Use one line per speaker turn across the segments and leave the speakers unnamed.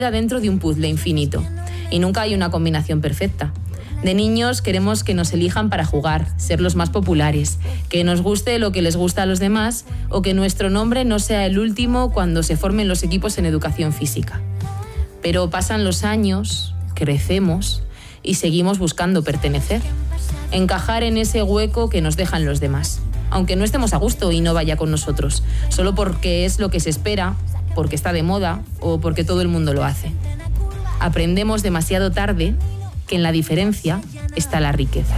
dentro de un puzzle infinito. Y nunca hay una combinación perfecta. De niños queremos que nos elijan para jugar, ser los más populares, que nos guste lo que les gusta a los demás o que nuestro nombre no sea el último cuando se formen los equipos en educación física. Pero pasan los años, crecemos y seguimos buscando pertenecer, encajar en ese hueco que nos dejan los demás, aunque no estemos a gusto y no vaya con nosotros, solo porque es lo que se espera, porque está de moda o porque todo el mundo lo hace. Aprendemos demasiado tarde que en la diferencia está la riqueza.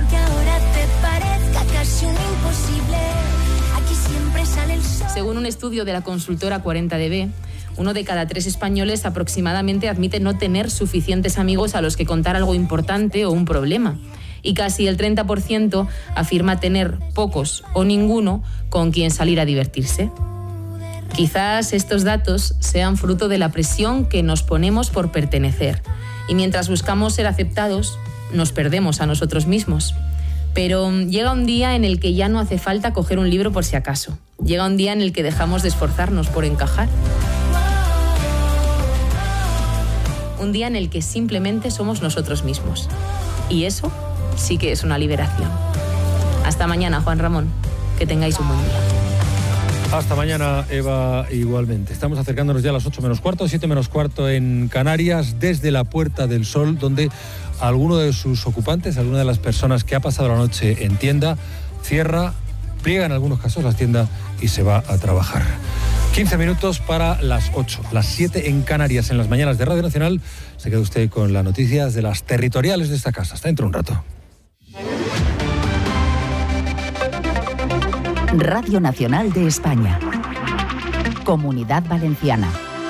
Según un estudio de la consultora 40dB, 1 de cada 3 españoles aproximadamente admite no tener suficientes amigos a los que contar algo importante o un problema. Y casi el 30% afirma tener pocos o ninguno con quien salir a divertirse. Quizás estos datos sean fruto de la presión que nos ponemos por pertenecer. Y mientras buscamos ser aceptados, nos perdemos a nosotros mismos. Pero llega un día en el que ya no hace falta coger un libro por si acaso. Llega un día en el que dejamos de esforzarnos por encajar. Un día en el que simplemente somos nosotros mismos. Y eso sí que es una liberación. Hasta mañana, Juan Ramón. Que tengáis un buen día.
Hasta mañana, Eva, igualmente. Estamos acercándonos ya a las 8 menos cuarto, 7 menos cuarto en Canarias, desde la Puerta del Sol, donde alguno de sus ocupantes, alguna de las personas que ha pasado la noche en tienda, cierra, pliega en algunos casos las tiendas y se va a trabajar. 15 minutos para las 8, las 7 en Canarias, en las mañanas de Radio Nacional. Se queda usted con las noticias de las territoriales de esta casa. Hasta dentro de un rato.
Radio Nacional de España. Comunidad Valenciana.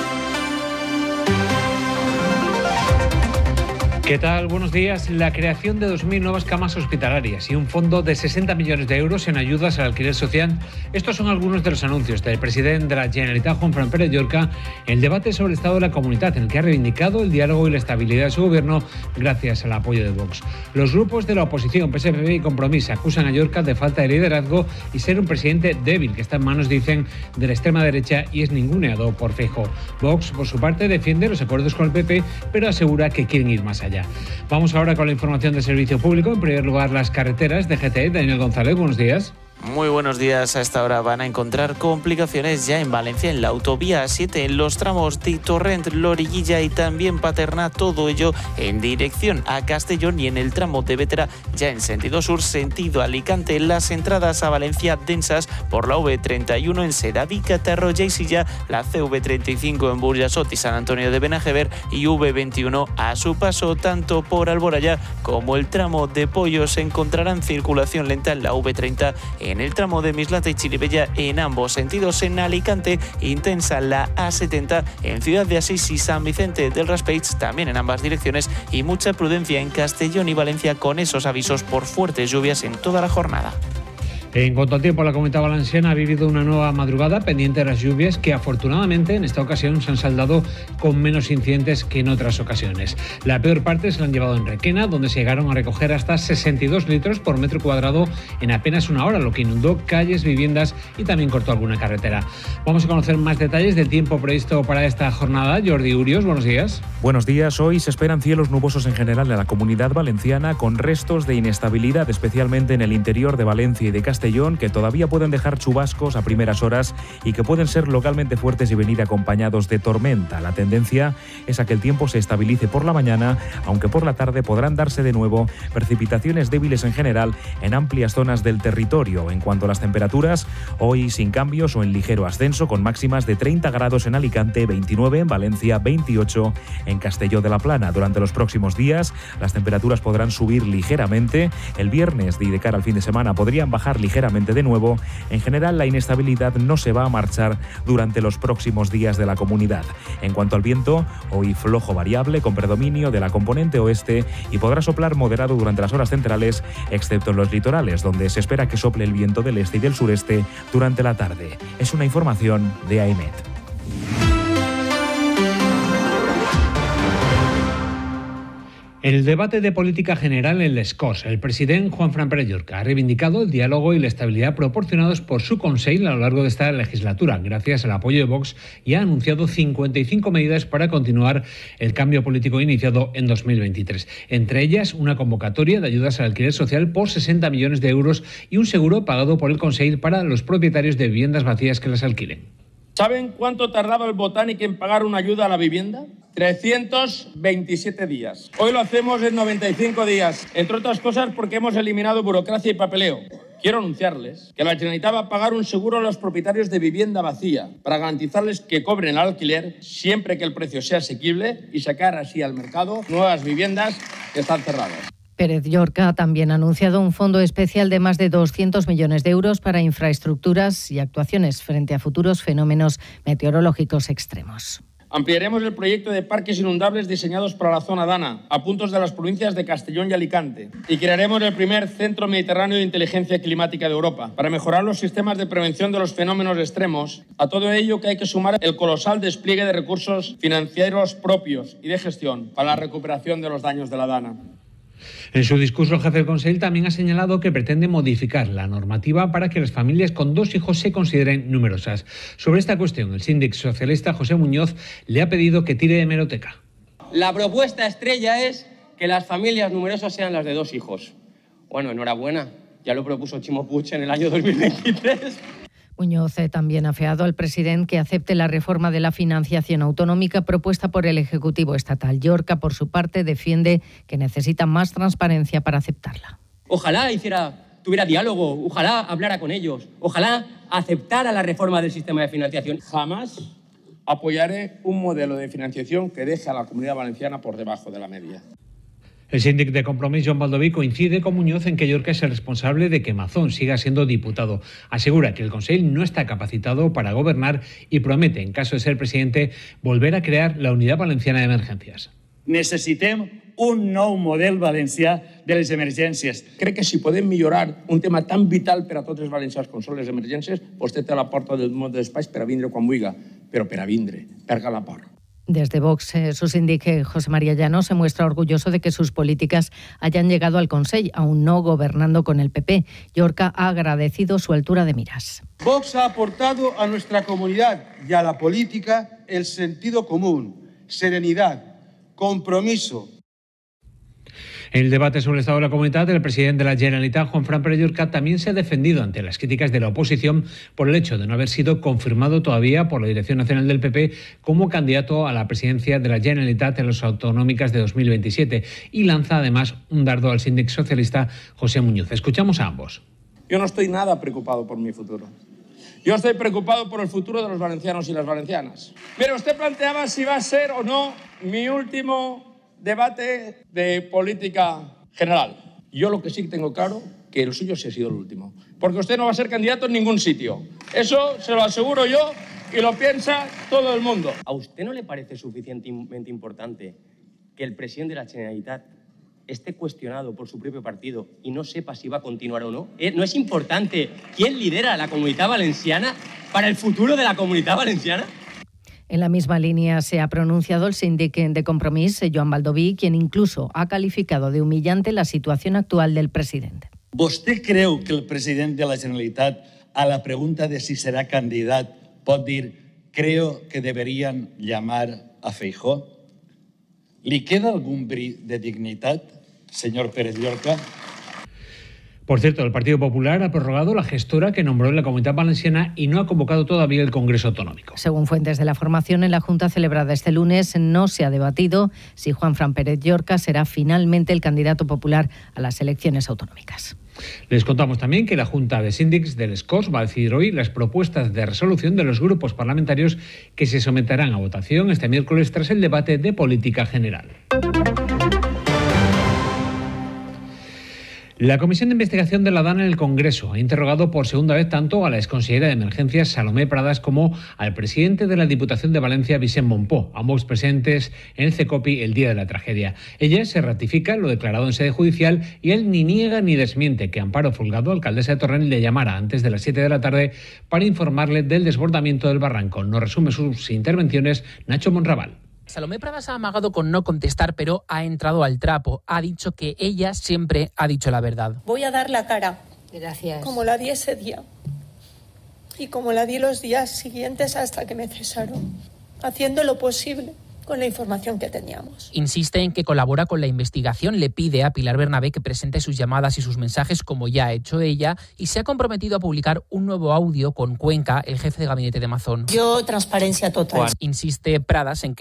¿Qué tal? Buenos días. La creación de 2.000 nuevas camas hospitalarias y un fondo de 60 millones de euros en ayudas al alquiler social. Estos son algunos de los anuncios del presidente de la Generalitat, Juanfran Pérez Llorca, en el debate sobre el estado de la comunidad, en el que ha reivindicado el diálogo y la estabilidad de su gobierno gracias al apoyo de Vox. Los grupos de la oposición, PSPB y Compromís, acusan a Llorca de falta de liderazgo y ser un presidente débil, que está en manos, dicen, de la extrema derecha y es ninguneado por Feijóo. Vox, por su parte, defiende los acuerdos con el PP, pero asegura que quieren ir más allá. Vamos ahora con la información de servicio público. En primer lugar, las carreteras de GT. Daniel González, buenos días.
Muy buenos días. A esta hora van a encontrar complicaciones ya en Valencia, en la autovía 7, en los tramos de Torrent, Loriguilla y también Paterna, todo ello en dirección a Castellón, y en el tramo de Bétera, ya en sentido sur, sentido Alicante. Las entradas a Valencia densas por la V31 en Sedaví, Catarroya y Silla, la CV35 en Burjasot y San Antonio de Benajever y V21 a su paso. Tanto por Alboraya como el tramo de Pollos encontrarán circulación lenta en la V30 en el tramo de Mislata y Chirivella en ambos sentidos. En Alicante, intensa la A70 en Ciudad de Asís y San Vicente del Raspeig, también en ambas direcciones, y mucha prudencia en Castellón y Valencia con esos avisos por fuertes lluvias en toda la jornada.
En cuanto al tiempo, la Comunidad Valenciana ha vivido una nueva madrugada pendiente de las lluvias que afortunadamente en esta ocasión se han saldado con menos incidentes que en otras ocasiones. La peor parte se la han llevado en Requena, donde se llegaron a recoger hasta 62 litros por metro cuadrado en apenas una hora, lo que inundó calles, viviendas y también cortó alguna carretera. Vamos a conocer más detalles del tiempo previsto para esta jornada. Jordi Urios, buenos días.
Buenos días. Hoy se esperan cielos nubosos en general en la Comunidad Valenciana, con restos de inestabilidad, especialmente en el interior de Valencia y de Castellón, que todavía pueden dejar chubascos a primeras horas y que pueden ser localmente fuertes y venir acompañados de tormenta. La tendencia es a que el tiempo se estabilice por la mañana, aunque por la tarde podrán darse de nuevo precipitaciones débiles en general en amplias zonas del territorio. En cuanto a las temperaturas, hoy sin cambios o en ligero ascenso, con máximas de 30 grados en Alicante, 29 en Valencia, 28 en Castelló de la Plana. Durante los próximos días, las temperaturas podrán subir ligeramente. El viernes y de cara al fin de semana podrían bajar ligeramente de nuevo. En general, la inestabilidad no se va a marchar durante los próximos días de la comunidad. En cuanto al viento, hoy flojo variable con predominio de la componente oeste y podrá soplar moderado durante las horas centrales, excepto en los litorales, donde se espera que sople el viento del este y del sureste durante la tarde. Es una información de AEMET.
En el debate de política general en Les Corts, el presidente Juanfran Pérez Llorca ha reivindicado el diálogo y la estabilidad proporcionados por su Consell a lo largo de esta legislatura, gracias al apoyo de Vox, y ha anunciado 55 medidas para continuar el cambio político iniciado en 2023. Entre ellas, una convocatoria de ayudas al alquiler social por 60 millones de euros y un seguro pagado por el Consell para los propietarios de viviendas vacías que las alquilen.
¿Saben cuánto tardaba el Botánic en pagar una ayuda a la vivienda? 327 días. Hoy lo hacemos en 95 días, entre otras cosas porque hemos eliminado burocracia y papeleo. Quiero anunciarles que la Generalitat va a pagar un seguro a los propietarios de vivienda vacía para garantizarles que cobren el alquiler siempre que el precio sea asequible y sacar así al mercado nuevas viviendas que están cerradas.
Pérez Llorca también ha anunciado un fondo especial de más de 200 millones de euros para infraestructuras y actuaciones frente a futuros fenómenos meteorológicos extremos.
Ampliaremos el proyecto de parques inundables diseñados para la zona Dana, a puntos de las provincias de Castellón y Alicante. Y crearemos el primer Centro Mediterráneo de Inteligencia Climática de Europa, para mejorar los sistemas de prevención de los fenómenos extremos. A todo ello que hay que sumar el colosal despliegue de recursos financieros propios y de gestión para la recuperación de los daños de la Dana.
En su discurso, el jefe del Consell también ha señalado que pretende modificar la normativa para que las familias con 2 hijos se consideren numerosas. Sobre esta cuestión, el síndic socialista José Muñoz le ha pedido que tire de hemeroteca.
La propuesta estrella es que las familias numerosas sean las de 2 hijos. Bueno, enhorabuena, ya lo propuso Chimo Puig en el año 2023.
Muñoz también ha afeado al presidente que acepte la reforma de la financiación autonómica propuesta por el Ejecutivo estatal. Llorca, por su parte, defiende que necesita más transparencia para aceptarla.
Ojalá tuviera diálogo, ojalá hablara con ellos, ojalá aceptara la reforma del sistema de financiación.
Jamás apoyaré un modelo de financiación que deje a la Comunidad Valenciana por debajo de la media.
El síndic de Compromís, Joan Baldoví, coincide con Muñoz en que Llorca es el responsable de que Mazón siga siendo diputado. Asegura que el Consell no está capacitado para gobernar y promete, en caso de ser presidente, volver a crear la Unitat Valenciana d'Emergències.
Necessitem un nou model valencià de les emergències.
Crec que si podem millorar un tema tan vital per a tots els valencians com són les emergències, vostè té a la porta del món dels espais per a vindre quan vulgui, però per a vindre, perga la por.
Desde Vox, su síndic José María Llano se muestra orgulloso de que sus políticas hayan llegado al Consell, aún no gobernando con el PP. Llorca ha agradecido su altura de miras.
Vox ha aportado a nuestra comunidad y a la política el sentido común, serenidad, compromiso.
En el debate sobre el estado de la comunidad, el presidente de la Generalitat, Juanfran Pérez Llorca, también se ha defendido ante las críticas de la oposición por el hecho de no haber sido confirmado todavía por la Dirección Nacional del PP como candidato a la presidencia de la Generalitat en las autonómicas de 2027 y lanza además un dardo al síndic socialista José Muñoz. Escuchamos a ambos.
Yo no estoy nada preocupado por mi futuro. Yo estoy preocupado por el futuro de los valencianos y las valencianas. Mire, usted planteaba si va a ser o no mi último debate de política general. Yo lo que sí tengo claro, que el suyo sí ha sido el último. Porque usted no va a ser candidato en ningún sitio. Eso se lo aseguro yo y lo piensa todo el mundo.
¿A usted no le parece suficientemente importante que el presidente de la Generalitat esté cuestionado por su propio partido y no sepa si va a continuar o no? ¿No es importante quién lidera la Comunitat Valenciana para el futuro de la Comunitat Valenciana?
En la misma línea se ha pronunciado el síndic de Compromís, Joan Baldoví, quien incluso ha calificado de humillante la situación actual del presidente.
¿Vostè creu que el president de la Generalitat, a la pregunta de si serà candidat, pot dir «creo que deberían llamar a Feijóo»? ¿Li queda algún bri de dignitat, señor Pérez Llorca?
Por cierto, el Partido Popular ha prorrogado la gestora que nombró en la Comunitat Valenciana y no ha convocado todavía el Congreso Autonómico.
Según fuentes de la formación, en la Junta celebrada este lunes no se ha debatido si Juanfran Pérez Llorca será finalmente el candidato popular a las elecciones autonómicas.
Les contamos también que la Junta de Síndics de Les Corts va a decidir hoy las propuestas de resolución de los grupos parlamentarios que se someterán a votación este miércoles tras el debate de política general. La Comisión de Investigación de la DANA en el Congreso ha interrogado por segunda vez tanto a la exconsellera de Emergencias Salomé Pradas como al presidente de la Diputación de Valencia, Vicent Mompó, ambos presentes en el CECOPI el día de la tragedia. Ella se ratifica lo declarado en sede judicial y él ni niega ni desmiente que Amparo Folgado, alcaldesa de Torrent, le llamara antes de las 7 de la tarde para informarle del desbordamiento del barranco. Nos resume sus intervenciones Nacho Monraval.
Salomé Pradas ha amagado con no contestar, pero ha entrado al trapo. Ha dicho que ella siempre ha dicho la verdad.
Voy a dar la cara.
Gracias.
Como la di ese día. Y como la di los días siguientes hasta que me cesaron. Haciendo lo posible con la información que teníamos.
Insiste en que colabora con la investigación, le pide a Pilar Bernabé que presente sus llamadas y sus mensajes como ya ha hecho ella y se ha comprometido a publicar un nuevo audio con Cuenca, el jefe de gabinete de Mazón.
Yo, transparencia total.
Insiste Pradas en que